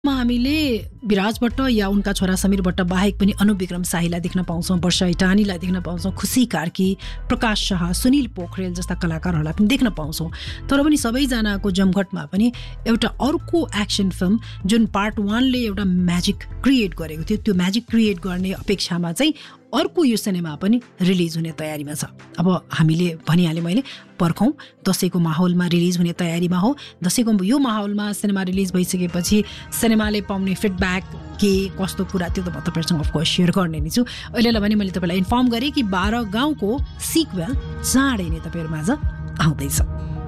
हामीले विराज भट्ट या उनका छोरा समीर भट्ट बाहेक पनि अनुप विक्रम शाहीलाई देख्न पाउँछौँ, वर्षा इटानीलाई देख्न पाउँछौँ, खुसी कार्की, प्रकाश शाह, सुनिल पोखरेल जस्ता कलाकारहरूलाई पनि देख्न पाउँछौँ। तर पनि सबैजनाको जमघटमा पनि एउटा अर्को एक्सन फिल्म जुन पार्ट 1ले एउटा म्याजिक क्रिएट गरेको थियो, त्यो म्याजिक क्रिएट गर्ने अपेक्षामा चाहिँ अर्को यो सिनेमा पनि रिलिज हुने तयारीमा छ। अब हामीले भनिहालेँ मैले, पर्खौँ, दसैँको माहौलमा रिलिज हुने तयारीमा हो। दसैँको यो माहौलमा सिनेमा रिलिज भइसकेपछि सिनेमाले पाउने फिडब्याक के कस्तो कुरा त्यो त म तपाईँहरूसँग अफकोर्स सेयर गर्ने नै छु। अहिलेलाई भने मैले तपाईँलाई इन्फर्म गरेँ कि 12 गाउँको सिक्वेल चाँडै नै तपाईँहरू माझ आउँदैछ।